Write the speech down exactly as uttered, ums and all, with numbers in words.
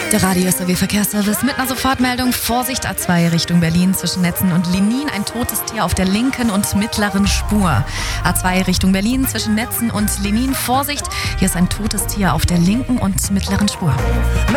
Der Radio S R W Verkehrsservice mit einer Sofortmeldung. Vorsicht, A zwei Richtung Berlin zwischen Netzen und Lenin. Ein totes Tier auf der linken und mittleren Spur. A zwei Richtung Berlin zwischen Netzen und Lenin. Vorsicht, hier ist ein totes Tier auf der linken und mittleren Spur.